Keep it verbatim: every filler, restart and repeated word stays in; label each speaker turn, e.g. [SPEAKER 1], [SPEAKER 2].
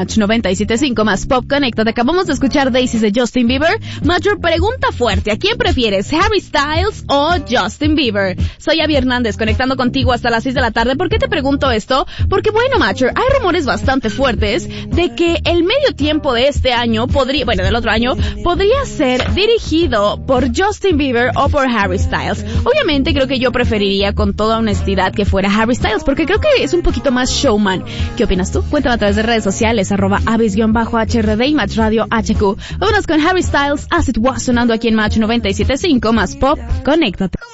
[SPEAKER 1] Match noventa y siete punto cinco más Pop Connecta. Acabamos de escuchar Daisies de Justin Bieber. Mayor, pregunta fuerte. ¿A quién prefieres, Harry Styles o Justin Bieber? Soy Abby Hernández, conectando contigo hasta las seis de la tarde. ¿Por qué te pregunto esto? Porque bueno, Matcher, hay rumores bastante fuertes de que el medio tiempo de este año podría, bueno, del otro año, podría ser dirigido por Justin Bieber o por Harry Styles. Obviamente creo que yo preferiría con toda honestidad que fuera Harry Styles, porque creo que es un poquito más showman. ¿Qué opinas tú? Cuéntame a través de redes sociales, arroba avis-H R D y Match Radio H Q. Vámonos con Harry Styles, As It Was, sonando aquí en Match noventa y siete punto cinco más Pop. Conéctate.